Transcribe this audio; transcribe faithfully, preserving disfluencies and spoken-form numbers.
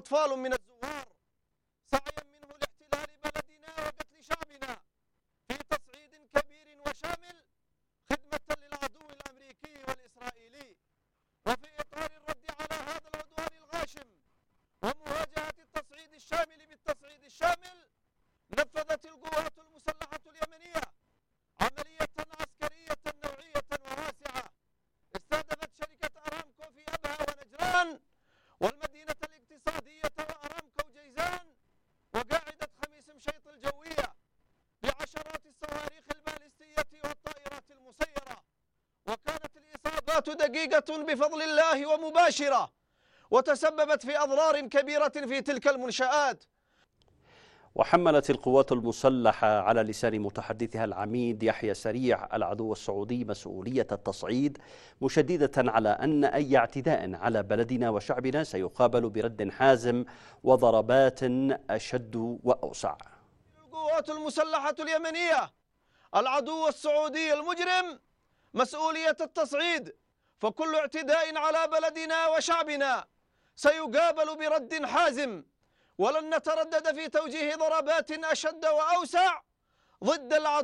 أطفال من الزوار سعيا منه لاحتلال بلدنا وقتل شعبنا في تصعيد كبير وشامل خدمة للعدو الأمريكي والإسرائيلي. وفي إطار الرد على هذا العدوان الغاشم ومواجهة التصعيد الشامل بالتصعيد الشامل، نفذت القوات المسلحة اليمنية عملية عسكرية نوعية وواسعة استهدفت شركة أرامكو في أبها ونجران والمدينة الاقتصادية وأرامكو جيزان وقاعدة خميس مشيط الجوية بعشرات الصواريخ البالستية والطائرات المسيرة. وكانت الإصابات دقيقة بفضل الله ومباشرة، وتسببت في أضرار كبيرة في تلك المنشآت. وحملت القوات المسلحة على لسان متحدثها العميد يحيى سريع العدو السعودي مسؤولية التصعيد، مشددة على أن أي اعتداء على بلدنا وشعبنا سيقابل برد حازم وضربات أشد وأوسع. القوات المسلحة اليمنية العدو السعودي المجرم مسؤولية التصعيد، فكل اعتداء على بلدنا وشعبنا سيقابل برد حازم، ولن نتردد في توجيه ضربات أشد وأوسع ضد العدو.